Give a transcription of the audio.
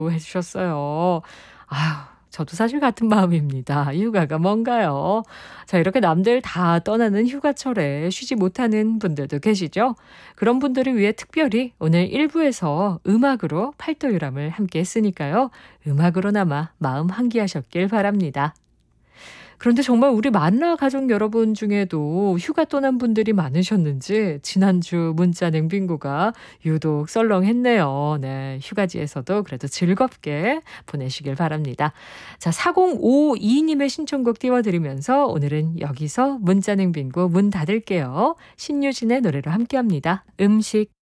해 주셨어요. 아유 저도 사실 같은 마음입니다. 휴가가 뭔가요? 자 이렇게 남들 다 떠나는 휴가철에 쉬지 못하는 분들도 계시죠? 그런 분들을 위해 특별히 오늘 1부에서 음악으로 팔도유람을 함께 했으니까요. 음악으로나마 마음 환기하셨길 바랍니다. 그런데 정말 우리 만나 가족 여러분 중에도 휴가 떠난 분들이 많으셨는지 지난주 문자 냉빙고가 유독 썰렁했네요. 네. 휴가지에서도 그래도 즐겁게 보내시길 바랍니다. 자, 4052 님의 신청곡 띄워드리면서 오늘은 여기서 문자 냉빙고 문 닫을게요. 신유진의 노래로 함께합니다. 음식.